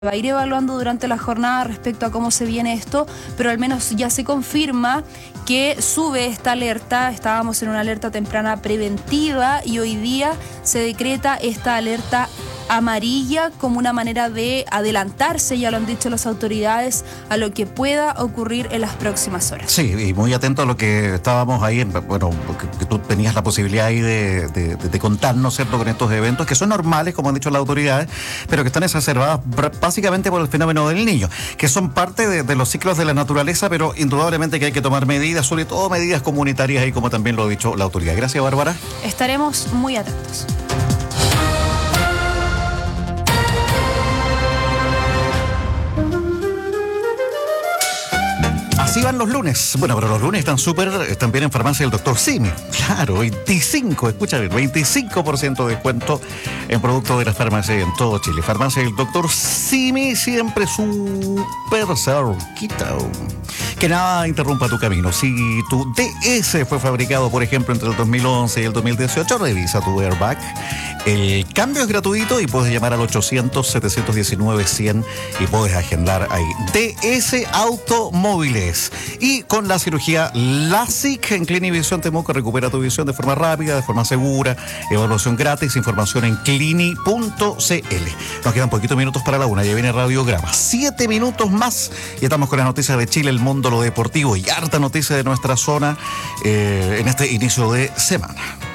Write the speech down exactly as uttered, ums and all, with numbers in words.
va a ir evaluando durante la jornada respecto a cómo se viene esto, pero al menos ya se confirma que sube esta alerta. Estábamos en una alerta temprana preventiva y hoy día se decreta esta alerta amarilla como una manera de adelantarse, ya lo han dicho las autoridades, a lo que pueda ocurrir en las próximas horas. Sí, y muy atento a lo que estábamos ahí, bueno, que, que tú tenías la posibilidad ahí de, de, de contarnos, ¿cierto?, con estos eventos que son normales, como han dicho las autoridades, pero que están exacerbadas básicamente por el fenómeno del Niño, que son parte de, de los ciclos de la naturaleza, pero indudablemente que hay que tomar medidas, sobre todo medidas comunitarias, y como también lo ha dicho la autoridad. Gracias, Bárbara. Estaremos muy atentos. Así van los lunes. Bueno, pero los lunes están súper, están bien en Farmacia del Doctor Simi. Claro, veinticinco, escucha bien, veinticinco por ciento de descuento en productos de la farmacia en todo Chile. Farmacia del Doctor Simi, siempre súper cerquita. Que nada interrumpa tu camino. Si tu D S fue fabricado, por ejemplo, entre el dos mil once y el dos mil dieciocho, revisa tu airbag. El cambio es gratuito y puedes llamar al ochocientos, setecientos diecinueve, cien y puedes agendar ahí. D S Automóviles. Y con la cirugía LASIK en Clinivisión Temuco, recupera tu visión de forma rápida, de forma segura, evaluación gratis, información en clini punto c l. Nos quedan poquitos minutos para la una, ya viene Radiograma. Siete minutos más y estamos con las noticias de Chile, el mundo, lo deportivo y harta noticia de nuestra zona eh, en este inicio de semana.